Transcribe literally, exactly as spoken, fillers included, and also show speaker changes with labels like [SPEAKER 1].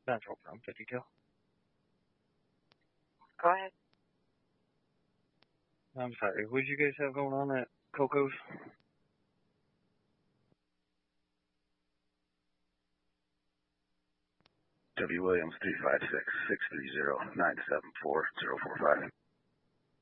[SPEAKER 1] Central from fifty-two.
[SPEAKER 2] Go ahead.
[SPEAKER 1] I'm sorry, what did you guys have going on at Coco's?
[SPEAKER 3] W. Williams, three five six, six three zero, nine seven four, zero four five.